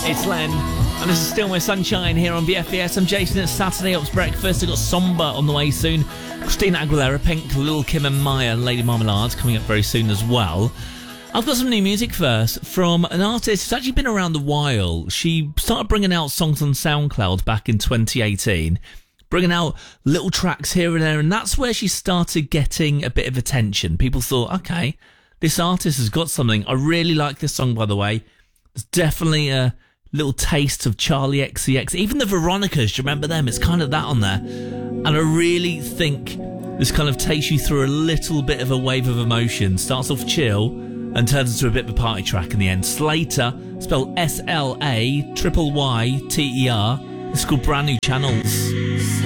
It's Len, and this is Still My Sunshine here on BFBS. I'm Jason. It's Saturday Up's Breakfast. I've got Somber on the way soon. Christina Aguilera, Pink, Lil Kim and Maya, Lady Marmalade coming up very soon as well. I've got some new music first from an artist who's actually been around a while. She started bringing out songs on SoundCloud back in 2018, bringing out little tracks here and there, and that's where she started getting a bit of attention. People thought, okay, this artist has got something. I really like this song, by the way. It's definitely a little taste of Charlie XCX. Even the Veronicas, do you remember them? It's kind of that on there. And I really think this kind of takes you through a little bit of a wave of emotion. Starts off chill and turns into a bit of a party track in the end. Slater, spelled SLAYYTER. It's called Brand New Channels.